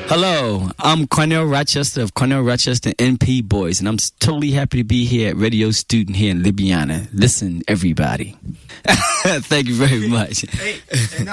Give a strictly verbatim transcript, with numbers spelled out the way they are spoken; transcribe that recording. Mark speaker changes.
Speaker 1: Hello, I'm Cornell Rochester of Cornell Rochester N P Boys, and I'm totally happy to be here at Radio Student here in Libya. Listen, everybody. Thank you very much.
Speaker 2: Hey, and